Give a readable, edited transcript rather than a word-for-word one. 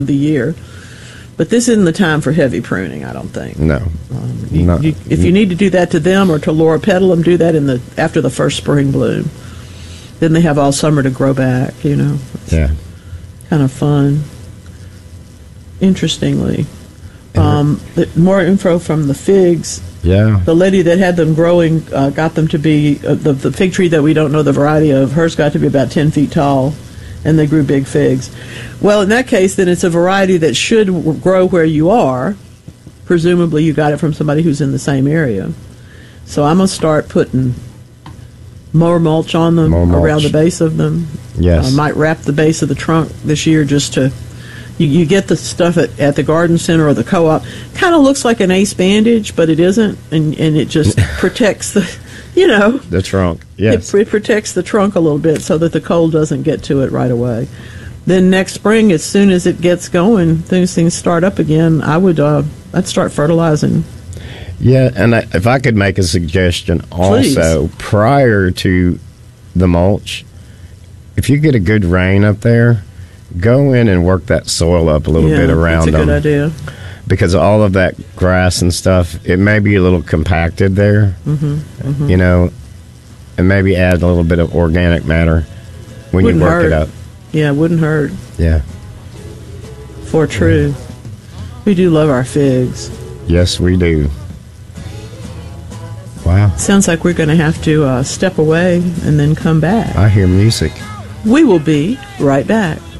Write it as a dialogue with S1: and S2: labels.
S1: the year. But this isn't the time for heavy pruning, I don't think.
S2: No.
S1: If you need to do that to them or to loropetalum, do that after the first spring bloom. Then they have all summer to grow back, It's kind of fun. Interestingly. More info from the figs.
S2: Yeah.
S1: The lady that had them growing got them to be, the fig tree that we don't know the variety of, hers got to be about 10 feet tall, and they grew big figs. Well, in that case, then it's a variety that should grow where you are. Presumably you got it from somebody who's in the same area. So I'm going to start putting more mulch on them around the base of them.
S2: Yes.
S1: I might wrap the base of the trunk this year just to... You get the stuff at the garden center or the co-op. Kind of looks like an ace bandage, but it isn't, and it just protects the,
S2: the trunk. Yes,
S1: it protects the trunk a little bit so that the cold doesn't get to it right away. Then next spring, as soon as it gets going, things start up again. I'd start fertilizing.
S2: Yeah, and if I could make a suggestion also,
S1: Please.
S2: Prior to the mulch, if you get a good rain up there, go in and work that soil up a little bit around them.
S1: That's a good idea.
S2: Because all of that grass and stuff, it may be a little compacted there, and maybe add a little bit of organic matter when you work it up.
S1: Yeah, it wouldn't hurt.
S2: Yeah.
S1: For true. We do love our figs.
S2: Yes, we do. Wow.
S1: Sounds like we're going to have to step away and then come back.
S2: I hear music.
S1: We will be right back.